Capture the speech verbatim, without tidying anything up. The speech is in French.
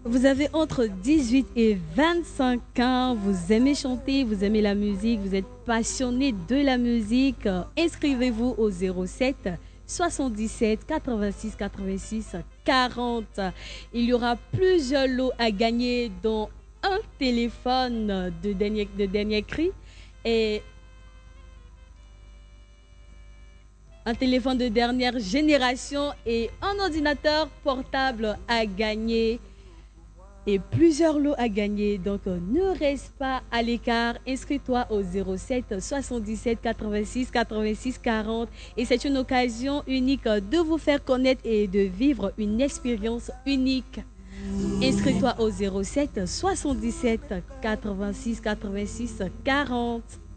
Vous avez entre dix-huit et vingt-cinq ans, vous aimez chanter, vous aimez la musique, vous êtes passionné de la musique. Inscrivez-vous au zéro sept soixante-dix-sept quatre-vingt-six quatre-vingt-six quarante. Il y aura plusieurs lots à gagner, dont un téléphone de dernier, de dernier cri et un téléphone de dernière génération et un ordinateur portable à gagner. Et plusieurs lots à gagner, donc ne reste pas à l'écart. Inscris-toi au zéro sept soixante-dix-sept quatre-vingt-six quatre-vingt-six quarante et c'est une occasion unique de vous faire connaître et de vivre une expérience unique. Inscris-toi au zéro sept soixante-dix-sept quatre-vingt-six quatre-vingt-six quarante.